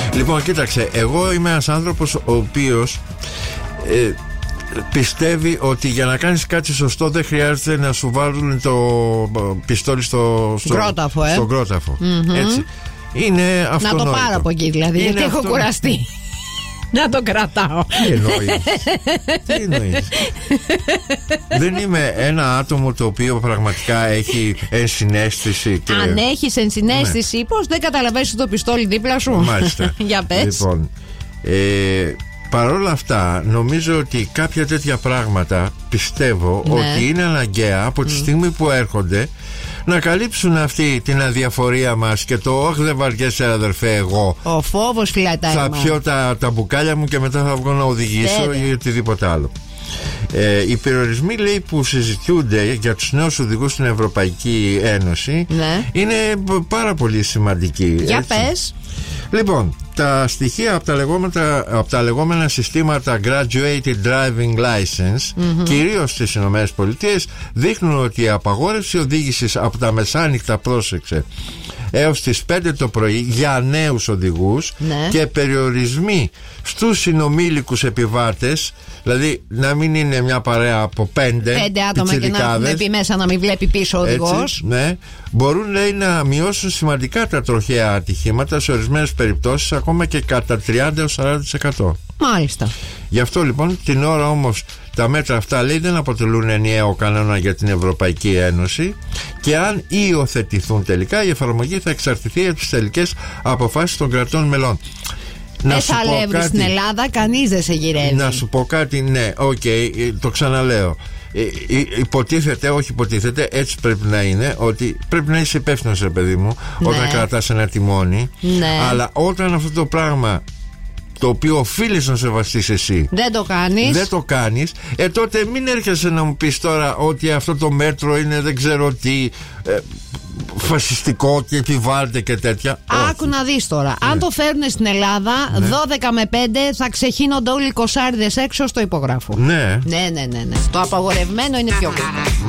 Λοιπόν, κοίταξε, εγώ είμαι ένας άνθρωπος ο οποίος πιστεύει ότι για να κάνεις κάτι σωστό δεν χρειάζεται να σου βάλουν το πιστόλι στον κρόταφο. Έτσι. Είναι αυτονόητο. Να το πάρω από εκεί δηλαδή, είναι γιατί έχω κουραστεί να το κρατάω. Τι εννοείς? Δεν είμαι ένα άτομο το οποίο πραγματικά έχει ενσυναίσθηση και... Αν έχεις ενσυναίσθηση, ναι. Πώς δεν καταλαβαίνεις το πιστόλι δίπλα σου? Μάλιστα. Για πες. Λοιπόν, παρ' όλα αυτά νομίζω ότι κάποια τέτοια πράγματα πιστεύω, ναι, ότι είναι αναγκαία από τη στιγμή που έρχονται να καλύψουν αυτή την αδιαφορία μας και το «Ωχ, δεν βαριέσαι αδερφέ, εγώ ο φόβος φυλατάει, θα πιω τα μπουκάλια μου και μετά θα βγω να οδηγήσω» ή οτιδήποτε άλλο. Οι περιορισμοί, λέει, που συζητιούνται για τους νέους οδηγούς στην Ευρωπαϊκή Ένωση, ναι, είναι πάρα πολύ σημαντικοί. Για πες. Λοιπόν, τα στοιχεία από τα λεγόμενα συστήματα Graduated Driving License, κυρίως στις Ηνωμένες Πολιτείες, δείχνουν ότι η απαγόρευση οδήγησης από τα μεσάνυχτα, πρόσεξε, έως τις 5 το πρωί για νέους οδηγούς, ναι, και περιορισμοί στους συνομήλικους επιβάτες, δηλαδή να μην είναι μια παρέα από 5 άτομα και να βλέπει μέσα, να μην βλέπει πίσω ο οδηγός, ναι, μπορούν, λέει, να μειώσουν σημαντικά τα τροχαία ατυχήματα, σε ορισμένες περιπτώσεις ακόμα και κατά 30-40%. Μάλιστα. Γι' αυτό λοιπόν την ώρα όμως τα μέτρα αυτά, λέει, δεν αποτελούν ενιαίο κανόνα για την Ευρωπαϊκή Ένωση και αν υιοθετηθούν τελικά, η εφαρμογή θα εξαρτηθεί από τις τελικές αποφάσεις των κρατών μελών. Δεν θα αλεύρει στην Ελλάδα, κανείς δεν σε γυρεύει. Να σου πω κάτι, ναι, το ξαναλέω. Υποτίθεται, έτσι πρέπει να είναι, ότι πρέπει να είσαι υπεύθυνος, ρε παιδί μου, ναι, όταν κρατάς ένα τιμόνι, ναι, αλλά όταν αυτό το πράγμα το οποίο οφείλεις να σεβαστείς εσύ δεν το κάνεις, τότε μην έρχεσαι να μου πεις τώρα ότι αυτό το μέτρο είναι δεν ξέρω τι φασιστικό και επιβάλλεται και τέτοια. Άκου να δεις τώρα, ναι, αν το φέρουν στην Ελλάδα, ναι, 12 με 5 θα ξεχύνονται όλοι οι κοσάριδες έξω, στο υπογράφω. Ναι. Το απαγορευμένο είναι πιο γρήγορο.